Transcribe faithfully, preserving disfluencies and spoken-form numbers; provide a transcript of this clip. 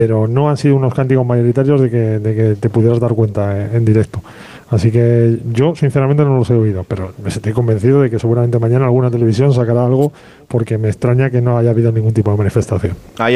pero no han sido unos cánticos mayoritarios de que, de que te pudieras dar cuenta en, en directo. Así que yo, sinceramente, no los he oído, pero me estoy convencido de que seguramente mañana alguna televisión sacará algo, porque me extraña que no haya habido ningún tipo de manifestación. Ahí